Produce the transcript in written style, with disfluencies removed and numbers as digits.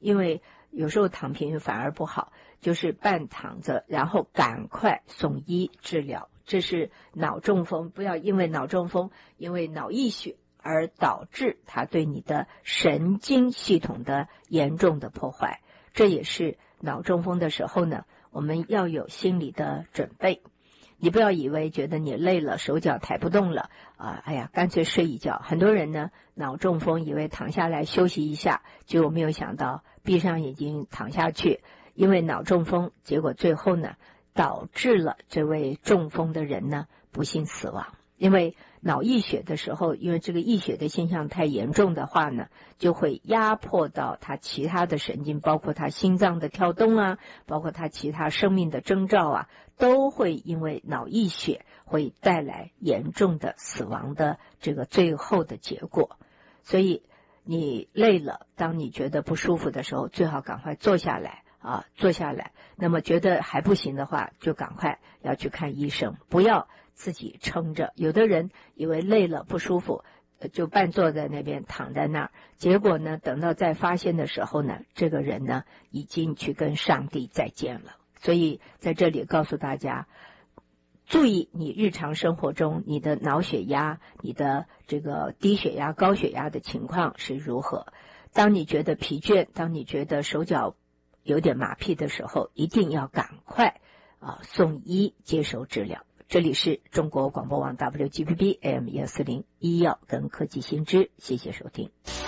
因为有时候躺平反而不好，就是半躺着，然后赶快送医治疗。这是脑中风，不要因为脑中风，因为脑溢血而导致它对你的神经系统的严重的破坏。这也是脑中风的时候呢，我们要有心理的准备。你不要以为觉得你累了，手脚抬不动了哎呀，干脆睡一觉。很多人呢，脑中风以为躺下来休息一下，结果没有想到闭上眼睛躺下去，因为脑中风，结果最后呢，导致了这位中风的人呢不幸死亡。因为脑溢血的时候，因为这个溢血的现象太严重的话呢，就会压迫到他其他的神经，包括他心脏的跳动啊，包括他其他生命的征兆啊，都会因为脑溢血会带来严重的死亡的这个最后的结果。所以你累了，当你觉得不舒服的时候，最好赶快坐下来坐下来。那么觉得还不行的话，就赶快要去看医生，不要自己撑着。有的人以为累了不舒服，就半坐在那边躺在那儿，结果呢，等到再发现的时候呢，这个人呢已经去跟上帝再见了。所以在这里告诉大家，注意你日常生活中你的脑血压、你的这个低血压、高血压的情况是如何。当你觉得疲倦，当你觉得手脚有点麻痹的时候，一定要赶快送医接受治疗。这里是中国广播网 WGBB AM 140医药跟科技新知，谢谢收听。